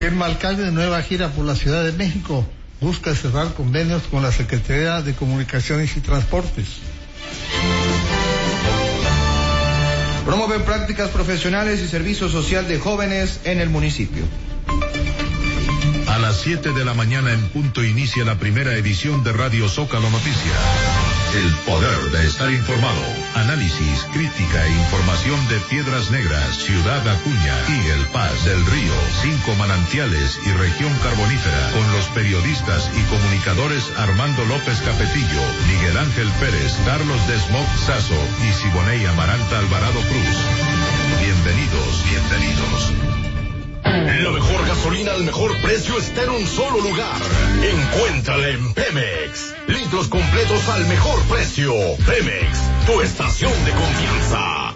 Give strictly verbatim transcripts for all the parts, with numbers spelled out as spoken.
El alcalde de nueva gira por la Ciudad de México busca cerrar convenios con la Secretaría de Comunicaciones y Transportes. Promover prácticas profesionales y servicio social de jóvenes en el municipio. A las siete de la mañana en punto inicia la primera edición de Radio Zócalo Noticias. El poder de estar informado. Análisis, crítica e información de Piedras Negras, Ciudad Acuña y El Paz del Río. Cinco manantiales y región carbonífera. Con los periodistas y comunicadores Armando López Capetillo, Miguel Ángel Pérez, Carlos Desmog Sazo y Siboney Amaranta Alvarado Cruz. Bienvenidos, bienvenidos. La mejor gasolina al mejor precio está en un solo lugar. Encuéntrala en Pemex. Litros completos al mejor precio. Pemex, tu estación de confianza.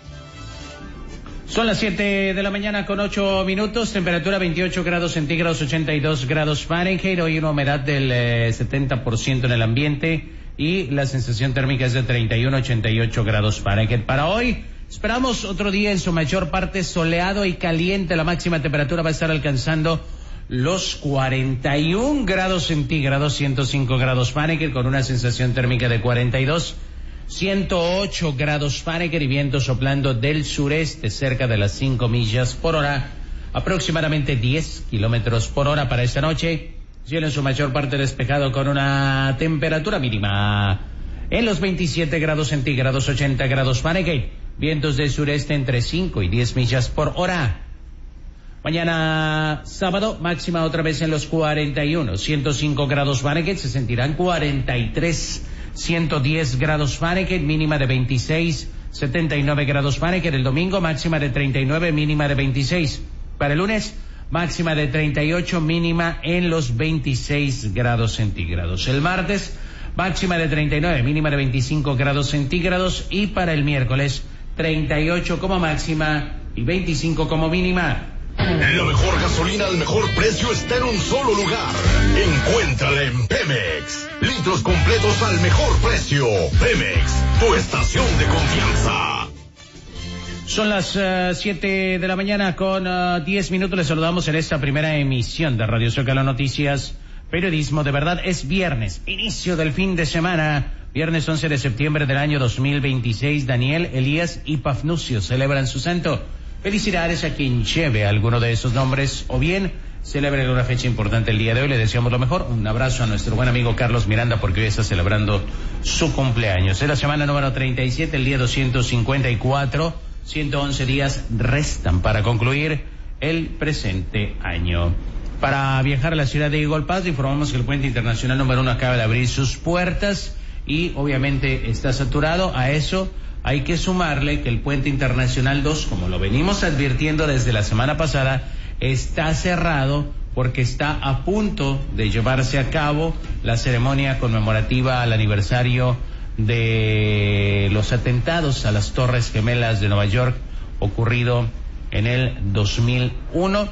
Son las siete de la mañana con ocho minutos, temperatura veintiocho grados centígrados, ochenta y dos grados Fahrenheit. Hoy una humedad del eh, setenta por ciento en el ambiente y la sensación térmica es de treinta y uno, ochenta y ocho grados Fahrenheit. Para hoy esperamos otro día en su mayor parte soleado y caliente. La máxima temperatura va a estar alcanzando los cuarenta y un grados centígrados, ciento cinco grados Fahrenheit, con una sensación térmica de cuarenta y dos, ciento ocho grados Fahrenheit y viento soplando del sureste cerca de las cinco millas por hora, aproximadamente diez kilómetros por hora para esta noche. Cielo en su mayor parte despejado con una temperatura mínima en los veintisiete grados centígrados, ochenta grados Fahrenheit. Vientos del sureste entre cinco y diez millas por hora. Mañana sábado, máxima otra vez en los cuarenta y uno, ciento cinco grados Fahrenheit, se sentirán cuarenta y tres, ciento diez grados Fahrenheit, mínima de veintiséis, setenta y nueve grados Fahrenheit. El domingo, máxima de treinta y nueve, mínima de veintiséis. Para el lunes, máxima de treinta y ocho, mínima en los veintiséis grados centígrados. El martes, máxima de treinta y nueve, mínima de veinticinco grados centígrados. Y para el miércoles, treinta y ocho como máxima y veinticinco como mínima. La mejor gasolina al mejor precio está en un solo lugar. Encuéntrala en Pemex. Litros completos al mejor precio. Pemex, tu estación de confianza. Son las uh, siete de la mañana con uh, diez minutos. Les saludamos en esta primera emisión de Radio Zócalo Noticias. Periodismo de verdad. Es viernes, inicio del fin de semana. Viernes once de septiembre del año dos mil veintiséis. Daniel, Elías y Pafnucio celebran su santo. Felicidades a quien lleve alguno de esos nombres o bien celebre una fecha importante el día de hoy. Le deseamos lo mejor. Un abrazo a nuestro buen amigo Carlos Miranda porque hoy está celebrando su cumpleaños. Es la semana número treinta y siete, el día doscientos cincuenta y cuatro. ciento once días restan para concluir el presente año. Para viajar a la ciudad de Eagle Pass, informamos que el puente internacional número uno acaba de abrir sus puertas y obviamente está saturado. A eso hay que sumarle que el puente internacional dos, como lo venimos advirtiendo desde la semana pasada, está cerrado porque está a punto de llevarse a cabo la ceremonia conmemorativa al aniversario de los atentados a las Torres Gemelas de Nueva York ocurrido en el dos mil uno.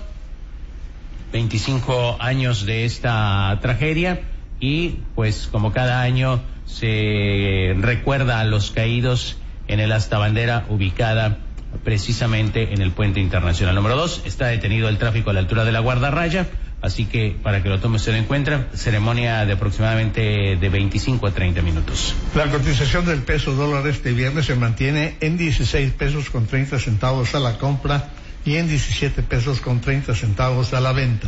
veinticinco años de esta tragedia y pues como cada año se recuerda a los caídos en el asta bandera ubicada precisamente en el puente internacional número dos. Está detenido el tráfico a la altura de la guardarraya, así que para que lo tome usted en cuenta, ceremonia de aproximadamente de veinticinco a treinta minutos. La cotización del peso dólar este viernes se mantiene en dieciséis pesos con treinta centavos a la compra y en diecisiete pesos con treinta centavos a la venta.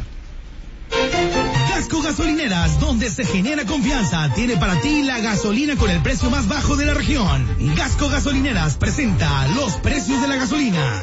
Gasco Gasolineras, donde se genera confianza, tiene para ti la gasolina con el precio más bajo de la región. Gasco Gasolineras presenta los precios de la gasolina.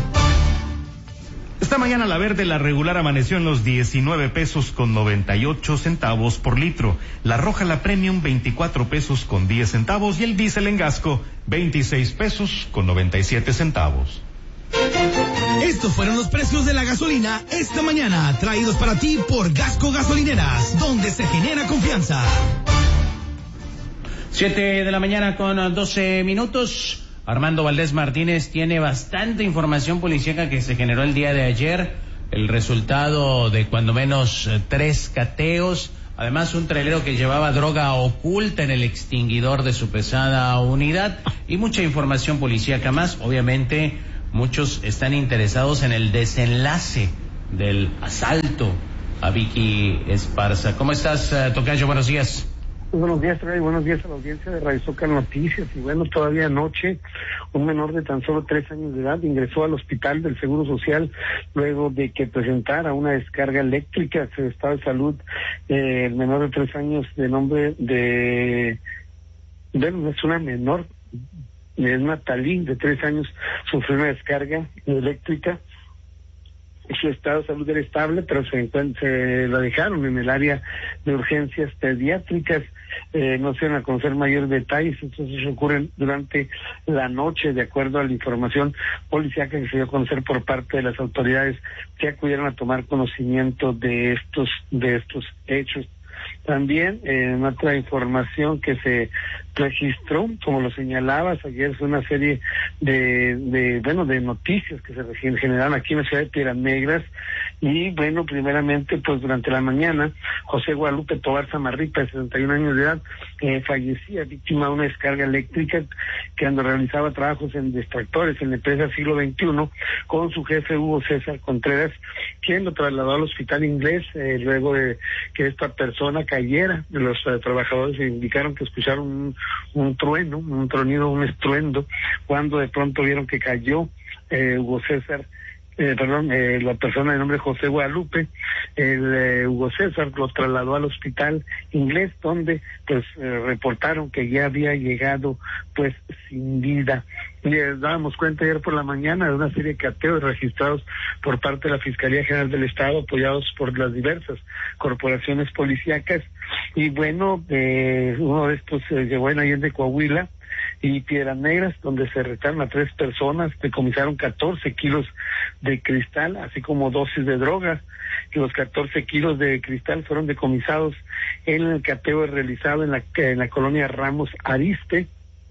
Esta mañana la verde, la regular, amaneció en los diecinueve pesos con noventa y ocho centavos por litro. La roja, la premium, veinticuatro pesos con diez centavos. Y el diésel en Gasco, veintiséis pesos con noventa y siete centavos. Estos fueron los precios de la gasolina esta mañana, traídos para ti por Gasco Gasolineras, donde se genera confianza. Siete de la mañana con doce minutos. Armando Valdés Martínez tiene bastante información policíaca que se generó el día de ayer. El resultado de cuando menos eh, tres cateos. Además, un trailero que llevaba droga oculta en el extinguidor de su pesada unidad. Y mucha información policíaca más. Obviamente, muchos están interesados en el desenlace del asalto a Vicky Esparza. ¿Cómo estás, uh, Tocayo? Buenos días. Buenos días, Trey. Buenos días a la audiencia de Radio Zócalo Noticias. Y bueno, todavía anoche, un menor de tan solo tres años de edad ingresó al hospital del Seguro Social luego de que presentara una descarga eléctrica en estado de salud. Eh, el menor de tres años de nombre de... Bueno, es una menor, es Natalí, de tres años, sufrió una descarga eléctrica. Su estado de salud era estable, pero se, se la dejaron en el área de urgencias pediátricas. Eh, no se van a conocer mayores detalles. Estos hechos ocurren durante la noche, de acuerdo a la información policíaca que se dio a conocer por parte de las autoridades que acudieron a tomar conocimiento de estos de estos hechos. También, en eh, otra información que se registró, como lo señalabas, ayer fue una serie de, de bueno, de noticias que se generaron aquí en la ciudad de Piedras Negras. Y bueno, primeramente, pues durante la mañana, José Guadalupe Tobar Zamarripa, de sesenta y un años de edad, eh, fallecía víctima de una descarga eléctrica que cuando realizaba trabajos en distractores en la empresa Siglo veintiuno con su jefe Hugo César Contreras, quien lo trasladó al hospital inglés, eh, luego de que esta persona cayera. Los uh, trabajadores indicaron que escucharon un, un trueno, un tronido, un estruendo, cuando de pronto vieron que cayó eh, Hugo César Eh, perdón, eh, la persona de nombre José Guadalupe. El eh, Hugo César lo trasladó al hospital inglés, donde pues eh, reportaron que ya había llegado pues sin vida. Y les dábamos cuenta ayer por la mañana de una serie de cateos registrados por parte de la Fiscalía General del Estado, apoyados por las diversas corporaciones policíacas. Y bueno, eh, uno de estos se eh, llevó en Allende, Coahuila, y Piedras Negras, donde se arrestaron a tres personas, decomisaron catorce kilos de cristal, así como dosis de drogas. Y los catorce kilos de cristal fueron decomisados en el cateo realizado en la, en la colonia Ramos Ariste.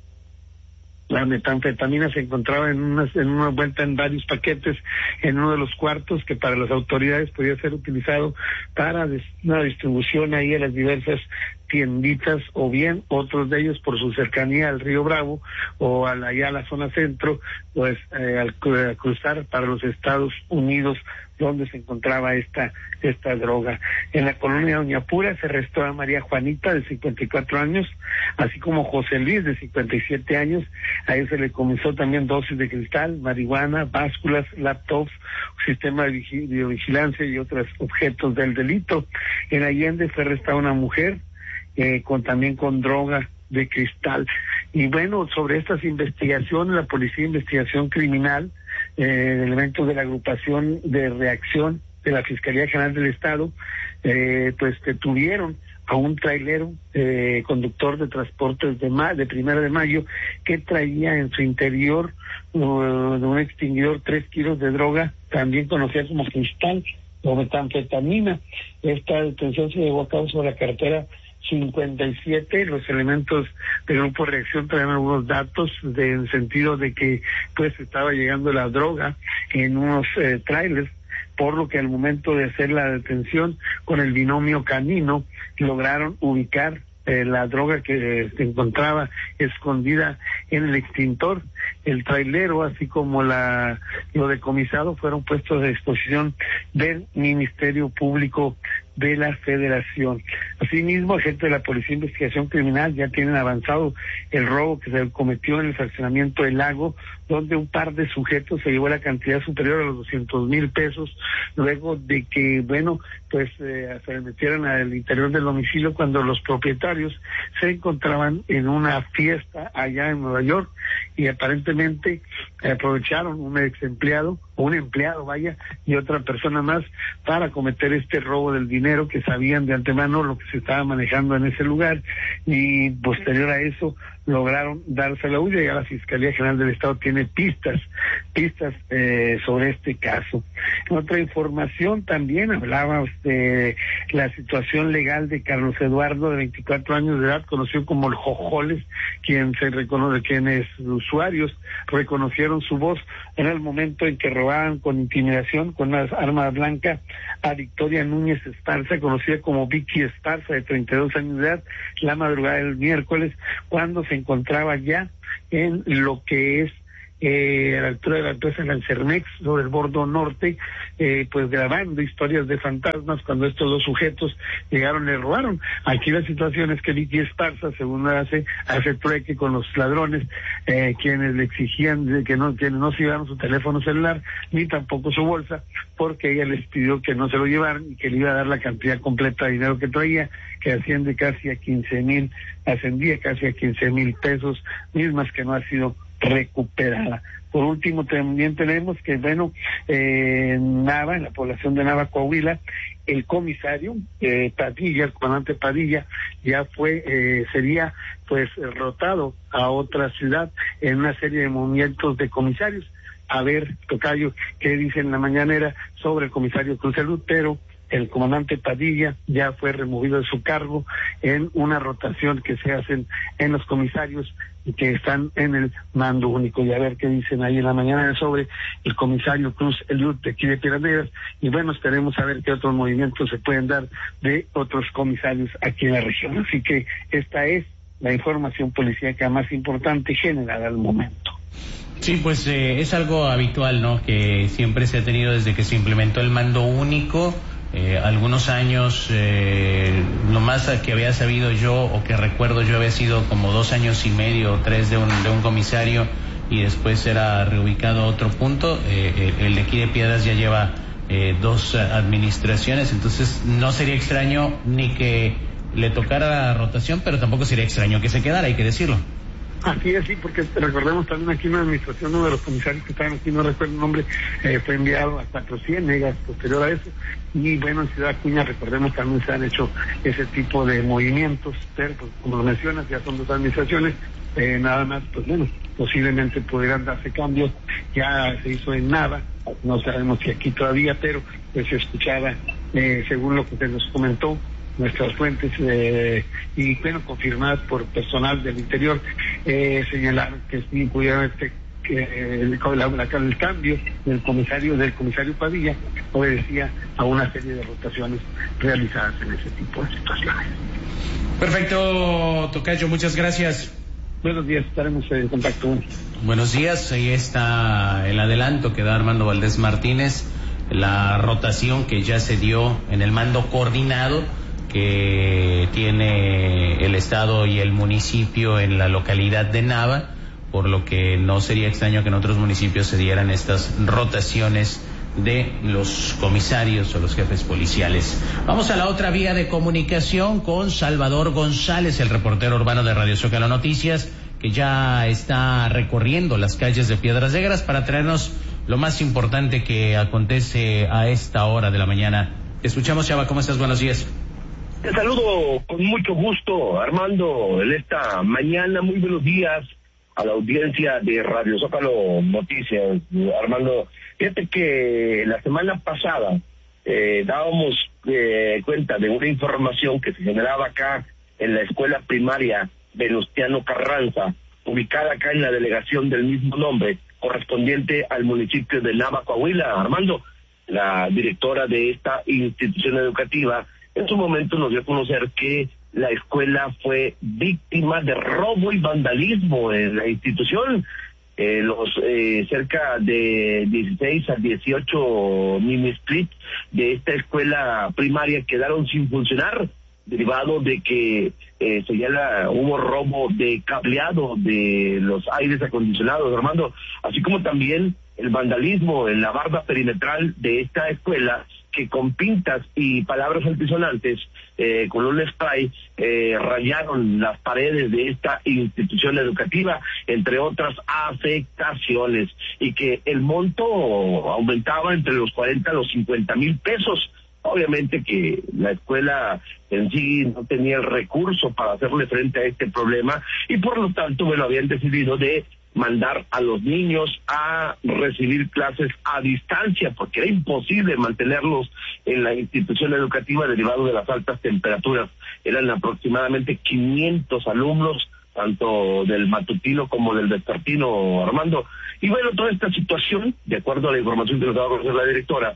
La metanfetamina se encontraba en una, en una vuelta en varios paquetes en uno de los cuartos que para las autoridades podía ser utilizado para des, una distribución ahí a las diversas tienditas, o bien otros de ellos por su cercanía al Río Bravo o a la, allá a la zona centro, pues eh, al, al cruzar para los Estados Unidos, donde se encontraba esta esta droga. En la colonia Doña Pura se arrestó a María Juanita, de cincuenta y cuatro años, así como José Luis, de cincuenta y siete años. A él se le comisó también dosis de cristal, marihuana, básculas, laptops, sistema de videovigilancia y otros objetos del delito. En Allende fue arrestada una mujer eh, con también con droga de cristal. Y bueno, sobre estas investigaciones, la Policía de Investigación Criminal, eh, elementos de la agrupación de reacción de la Fiscalía General del Estado, eh, pues detuvieron a un trailero, eh, conductor de transportes de ma de Primera de Mayo, que traía en su interior uh, de un extinguidor tres kilos de droga, también conocida como cristal o metanfetamina. Esta detención se llevó a cabo sobre la carretera cincuenta y siete. Los elementos del grupo de reacción traían algunos datos de, en el sentido de que pues estaba llegando la droga en unos eh, trailers, por lo que al momento de hacer la detención con el binomio canino lograron ubicar eh, la droga que eh, se encontraba escondida en el extintor. El trailero, así como la lo decomisado, fueron puestos a disposición del Ministerio Público de la Federación. Asimismo, agentes de la Policía de Investigación Criminal ya tienen avanzado el robo que se cometió en el fraccionamiento del Lago, donde un par de sujetos se llevó la cantidad superior a los doscientos mil pesos, luego de que, bueno, pues eh, se metieran al interior del domicilio cuando los propietarios se encontraban en una fiesta allá en Nueva York, y aparentemente aprovecharon un ex empleado, o un empleado, vaya, y otra persona más para cometer este robo del dinero, que sabían de antemano lo que se estaba manejando en ese lugar, y posterior a eso lograron darse la huida. Ya la Fiscalía General del Estado tiene pistas, pistas eh, sobre este caso. En otra información también hablaba de la situación legal de Carlos Eduardo, de veinticuatro años de edad, conocido como el Jojoles, quien se reconoce, quienes usuarios reconocieron su voz en el momento en que robaban con intimidación, con una arma blanca, a Victoria Núñez Esparza, conocida como Vicky Esparza, de treinta y dos años de edad, la madrugada del miércoles, cuando se encontraba ya en lo que es eh, a la altura de la empresa Lancermex, sobre el bordo norte, eh, pues grabando historias de fantasmas cuando estos dos sujetos llegaron y le robaron. Aquí la situación es que Vicky Esparza, según hace, hace trueque con los ladrones, eh, quienes le exigían de que no, que no se llevaran su teléfono celular, ni tampoco su bolsa, porque ella les pidió que no se lo llevaran y que le iba a dar la cantidad completa de dinero que traía, que asciende casi a quince mil, ascendía casi a quince mil pesos, mismas que no ha sido recuperada. Por último, también tenemos que, bueno, eh, en Nava, en la población de Nava, Coahuila, el comisario eh, Padilla, el comandante Padilla, ya fue, eh, sería pues rotado a otra ciudad en una serie de movimientos de comisarios. A ver, tocayo, qué dice en la mañanera sobre el comisario Cruz Salud, pero el comandante Padilla ya fue removido de su cargo en una rotación que se hacen en los comisarios y que están en el mando único. Y a ver qué dicen ahí en la mañana sobre el comisario Cruz Eliud de aquí de Piedras Negras. Y bueno, esperemos a ver qué otros movimientos se pueden dar de otros comisarios aquí en la región. Así que esta es la información policíaca más importante generada al momento. Sí, pues eh, es algo habitual, ¿no? Que siempre se ha tenido desde que se implementó el mando único. Eh, algunos años, eh, lo más que había sabido yo o que recuerdo yo había sido como dos años y medio o tres de un, de un comisario y después era reubicado a otro punto. Eh, el, el de aquí de Piedras ya lleva eh, dos administraciones, entonces no sería extraño ni que le tocara la rotación, pero tampoco sería extraño que se quedara, hay que decirlo. Así es, sí, porque recordemos también aquí una administración, uno de los comisarios que estaban aquí, no recuerdo el nombre, eh, fue enviado a Cuatro Ciénegas posterior a eso, y bueno, en Ciudad Acuña, recordemos, también se han hecho ese tipo de movimientos, pero pues, como lo mencionas, ya son dos administraciones, eh, nada más, pues bueno, posiblemente pudieran darse cambios, ya se hizo en Nava, no sabemos si aquí todavía, pero pues se escuchaba, eh, según lo que se nos comentó, nuestras fuentes eh, y bueno, confirmadas por personal del interior, eh, señalaron que sí pudieron este, que el, la, la, el cambio del comisario del comisario Padilla obedecía a una serie de rotaciones realizadas en ese tipo de situaciones. Perfecto, tocayo, muchas gracias. Buenos días, estaremos en contacto. Buenos días, ahí está el adelanto que da Armando Valdés Martínez, la rotación que ya se dio en el mando coordinado que tiene el estado y el municipio en la localidad de Nava, por lo que no sería extraño que en otros municipios se dieran estas rotaciones de los comisarios o los jefes policiales. Vamos a la otra vía de comunicación con Salvador González, el reportero urbano de Radio Zócalo Noticias, que ya está recorriendo las calles de Piedras Negras para traernos lo más importante que acontece a esta hora de la mañana. Te escuchamos, Chava, ¿cómo estás? Buenos días. Te saludo con mucho gusto, Armando, en esta mañana. Muy buenos días a la audiencia de Radio Zócalo Noticias. Armando, fíjate que la semana pasada eh, dábamos eh, cuenta de una información que se generaba acá en la escuela primaria Venustiano Carranza, ubicada acá en la delegación del mismo nombre, correspondiente al municipio de Nava, Coahuila. Armando, la directora de esta institución educativa, en su momento nos dio a conocer que la escuela fue víctima de robo y vandalismo en la institución. Eh, los eh, cerca de dieciséis a dieciocho mini split de esta escuela primaria quedaron sin funcionar, derivado de que eh, señala hubo robo de cableado de los aires acondicionados, Armando, así como también el vandalismo en la barda perimetral de esta escuela, que con pintas y palabras altisonantes, eh, con un spray, eh, rayaron las paredes de esta institución educativa, entre otras afectaciones, y que el monto aumentaba entre los cuarenta a los cincuenta mil pesos. Obviamente que la escuela en sí no tenía el recurso para hacerle frente a este problema, y por lo tanto, bueno, habían decidido de mandar a los niños a recibir clases a distancia, porque era imposible mantenerlos en la institución educativa derivado de las altas temperaturas. Eran aproximadamente quinientos alumnos, tanto del matutino como del vespertino, Armando. Y bueno, toda esta situación, de acuerdo a la información que nos daba a conocer la directora,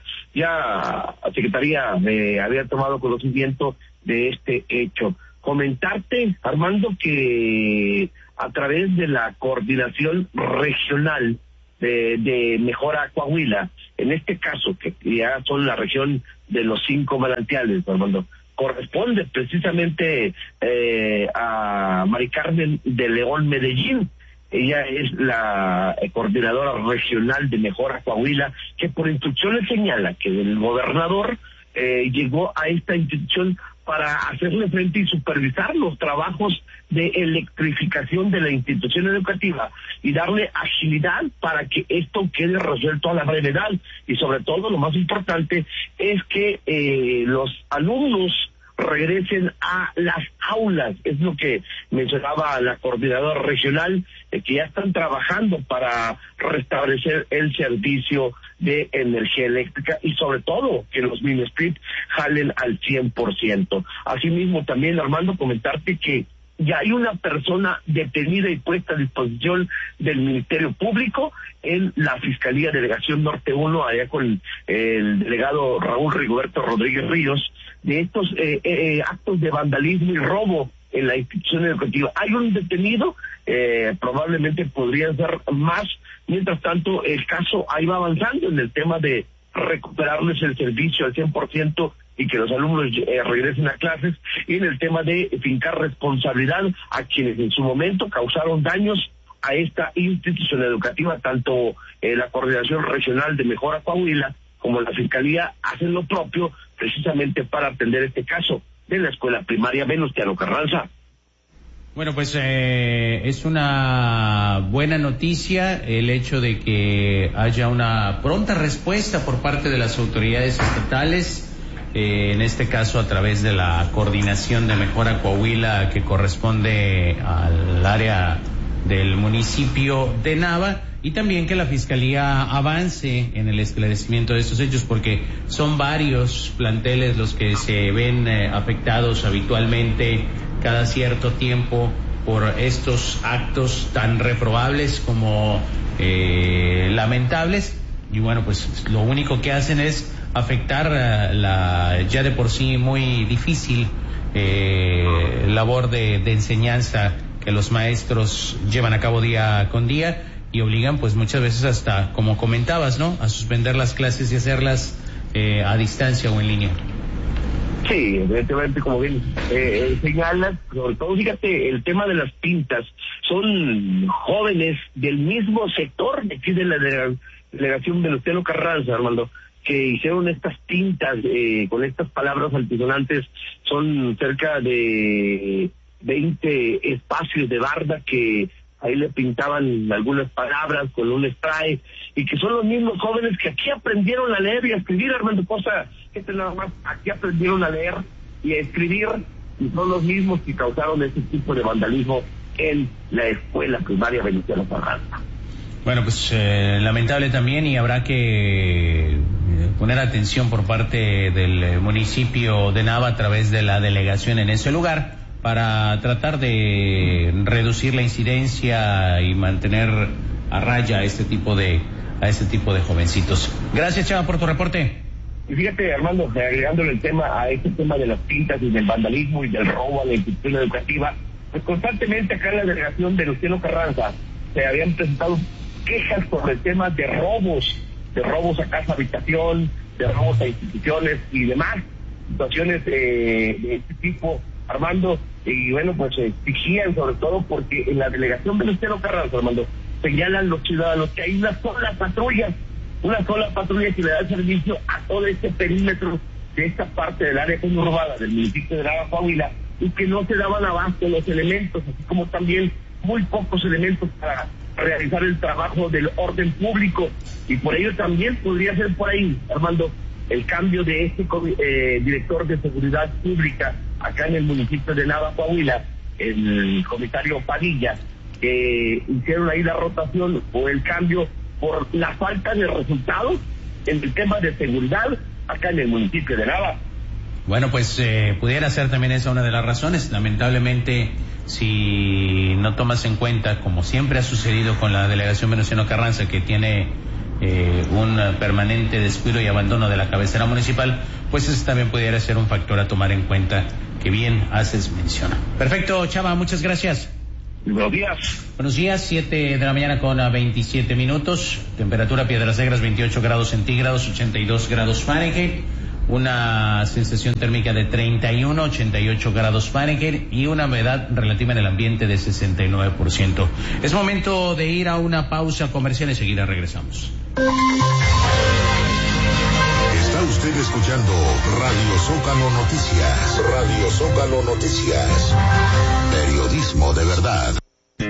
ya la Secretaría eh, había tomado conocimiento de este hecho. Comentarte, Armando, que a través de la coordinación regional de, de Mejora Coahuila, en este caso, que ya son la región de los cinco manantiales, Armando, corresponde precisamente eh, a Mari Carmen de León Medellín. Ella es la coordinadora regional de Mejora Coahuila, que por instrucciones señala que el gobernador eh, llegó a esta institución para hacerle frente y supervisar los trabajos de electrificación de la institución educativa y darle agilidad para que esto quede resuelto a la brevedad. Y sobre todo, lo más importante es que eh, los alumnos regresen a las aulas, es lo que mencionaba la coordinadora regional, eh, que ya están trabajando para restablecer el servicio de energía eléctrica y sobre todo que los mini-split jalen al cien por ciento. Asimismo, también, Armando, comentarte que ya hay una persona detenida y puesta a disposición del Ministerio Público en la Fiscalía Delegación Norte uno, allá con el delegado Raúl Rigoberto Rodríguez Ríos, de estos eh, eh, actos de vandalismo y robo en la institución educativa. Hay un detenido, eh, probablemente podrían ser más. Mientras tanto, el caso ahí va avanzando en el tema de recuperarles el servicio al cien por ciento y que los alumnos eh, regresen a clases, y en el tema de fincar responsabilidad a quienes en su momento causaron daños a esta institución educativa. Tanto eh, la Coordinación Regional de Mejora Coahuila como la Fiscalía hacen lo propio precisamente para atender este caso de la escuela primaria Venustiano Carranza. Bueno, pues eh, es una buena noticia el hecho de que haya una pronta respuesta por parte de las autoridades estatales, eh, en este caso a través de la Coordinación de Mejora Coahuila, que corresponde al área del municipio de Nava, y también que la Fiscalía avance en el esclarecimiento de estos hechos, porque son varios planteles los que se ven eh, afectados habitualmente cada cierto tiempo por estos actos tan reprobables como eh, lamentables. Y bueno, pues lo único que hacen es afectar uh, la ya de por sí muy difícil eh, labor de, de enseñanza que los maestros llevan a cabo día con día, y obligan pues muchas veces hasta, como comentabas, ¿no?, a suspender las clases y hacerlas eh, a distancia o en línea. Sí, evidentemente, como bien eh, señalas, sobre todo, fíjate, el tema de las pintas, son jóvenes del mismo sector de aquí de la delegación Venustiano Carranza, Armando, que hicieron estas pintas eh, con estas palabras altisonantes. Son cerca de veinte espacios de barda que ahí le pintaban algunas palabras con un spray, y que son los mismos jóvenes que aquí aprendieron a leer y a escribir, Armando, cosa que nada más aquí aprendieron a leer y a escribir, y son los mismos que causaron ese tipo de vandalismo en la escuela primaria Venustiano Carranza. Bueno, pues eh, lamentable también, y habrá que eh, poner atención por parte del municipio de Nava a través de la delegación en ese lugar, para tratar de reducir la incidencia y mantener a raya a este tipo de a este tipo de jovencitos. Gracias, Chava, por tu reporte. Y fíjate, Armando, agregándole el tema a este tema de las pintas y del vandalismo y del robo a la institución educativa, pues constantemente acá en la delegación de Venustiano Carranza se habían presentado quejas sobre el tema de robos, de robos a casa habitación, de robos a instituciones y demás situaciones eh, de este tipo, Armando. Y bueno, pues se exigían, sobre todo porque en la delegación Venustiano Carranza, Armando, señalan los ciudadanos que hay una sola patrulla, una sola patrulla que le da servicio a todo este perímetro de esta parte del área conurbada del municipio de Nava, Coahuila, y que no se daban abasto los elementos, así como también muy pocos elementos para realizar el trabajo del orden público. Y por ello también podría ser por ahí, Armando, el cambio de este eh, director de seguridad pública acá en el municipio de Nava, Coahuila, el comisario Padilla, que hicieron ahí la rotación o el cambio por la falta de resultados en el tema de seguridad acá en el municipio de Nava. Bueno, pues eh, pudiera ser también esa una de las razones. Lamentablemente, si no tomas en cuenta, como siempre ha sucedido con la delegación Venustiano Carranza, que tiene eh, un permanente descuido y abandono de la cabecera municipal, pues ese también pudiera ser un factor a tomar en cuenta, que bien haces mención. Perfecto, Chava, muchas gracias. Buenos días. Buenos días, siete de la mañana con veintisiete minutos. Temperatura Piedras Negras veintiocho grados centígrados, ochenta y dos grados Fahrenheit. Una sensación térmica de treinta y uno, ochenta y ocho grados Fahrenheit y una humedad relativa en el ambiente de sesenta y nueve por ciento. Es momento de ir a una pausa comercial y enseguida regresamos. Está usted escuchando Radio Zócalo Noticias. Radio Zócalo Noticias. Periodismo de verdad.